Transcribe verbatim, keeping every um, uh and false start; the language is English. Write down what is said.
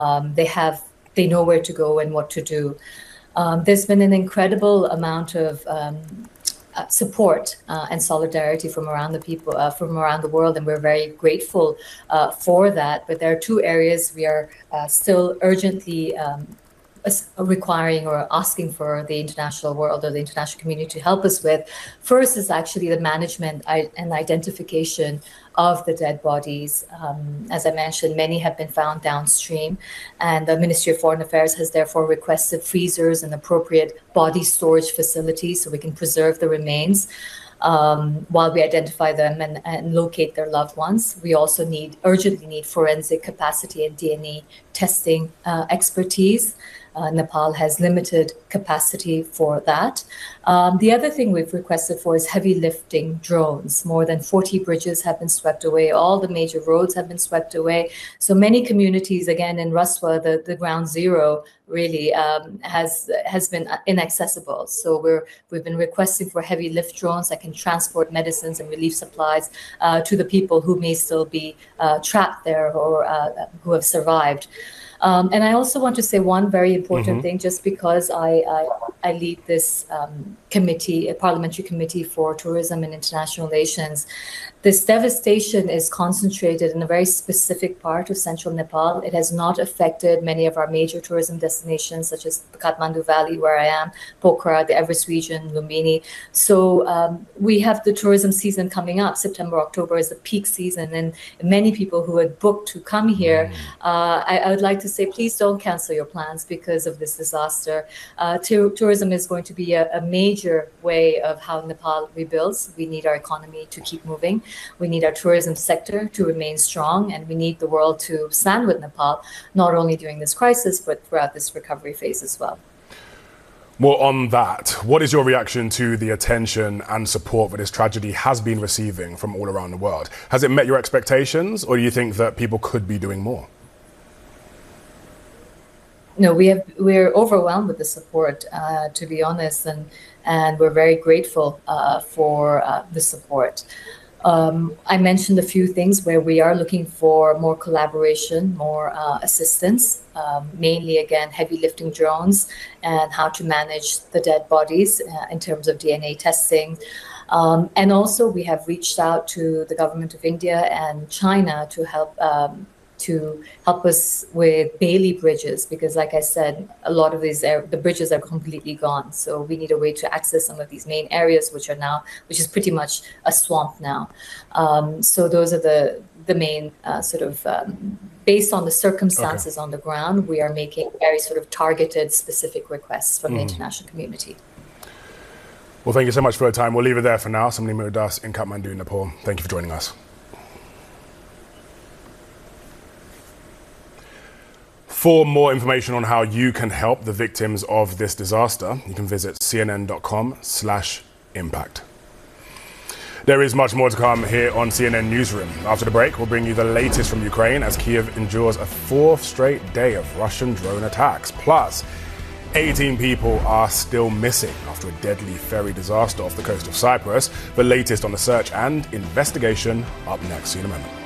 Um, they have, they know where to go and what to do. Um, there's been an incredible amount of um, uh, support uh, and solidarity from around the people, uh, from around the world, and we're very grateful uh, for that. But there are two areas we are uh, still urgently um, requiring or asking for the international world or the international community to help us with. First is actually the management and identification of the dead bodies. Um, as I mentioned, many have been found downstream, and the Ministry of Foreign Affairs has therefore requested freezers and appropriate body storage facilities so we can preserve the remains um, while we identify them and, and locate their loved ones. We also need, urgently need forensic capacity and D N A testing uh, expertise. Uh, Nepal has limited capacity for that. Um, the other thing we've requested for is heavy lifting drones. More than forty bridges have been swept away. All the major roads have been swept away. So many communities, again, in Raswa, the, the ground zero really um, has has been inaccessible. So we're, we've been requesting for heavy lift drones that can transport medicines and relief supplies uh, to the people who may still be uh, trapped there or uh, who have survived. Um, and I also want to say one very important mm-hmm. thing, just because I, I, I lead this um, committee, a parliamentary committee for tourism and international relations. This devastation is concentrated in a very specific part of central Nepal. It has not affected many of our major tourism destinations, such as the Kathmandu Valley, where I am, Pokhara, the Everest region, Lumbini. So um, we have the tourism season coming up. September, October is the peak season, and many people who had booked to come here, mm. uh, I, I would like to say, please don't cancel your plans because of this disaster. Uh, tourism is going to be a, a major way of how Nepal rebuilds. We need our economy to keep moving. We need our tourism sector to remain strong, and we need the world to stand with Nepal, not only during this crisis, but throughout this recovery phase as well. Well, on that, what is your reaction to the attention and support that this tragedy has been receiving from all around the world? Has it met your expectations, or do you think that people could be doing more? No, we have, we're overwhelmed with the support, uh, to be honest, and, and we're very grateful uh, for uh, the support. Um, I mentioned a few things where we are looking for more collaboration, more uh, assistance, um, mainly, again, heavy lifting drones and how to manage the dead bodies uh, in terms of D N A testing. Um, and also, we have reached out to the government of India and China to help um, to help us with Bailey bridges, because like I said, a lot of these, are, the bridges are completely gone. So we need a way to access some of these main areas, which are now, which is pretty much a swamp now. Um, so those are the, the main uh, sort of, um, based on the circumstances okay. on the ground, we are making very sort of targeted, specific requests from mm. the international community. Well, thank you so much for your time. We'll leave it there for now. Somebody moved us in Kathmandu, Nepal. Thank you for joining us. For more information on how you can help the victims of this disaster, you can visit cnn.com slash impact. There is much more to come here on C N N Newsroom. After the break, we'll bring you the latest from Ukraine as Kyiv endures a fourth straight day of Russian drone attacks. Plus, eighteen people are still missing after a deadly ferry disaster off the coast of Cyprus. The latest on the search and investigation up next. See you in a moment.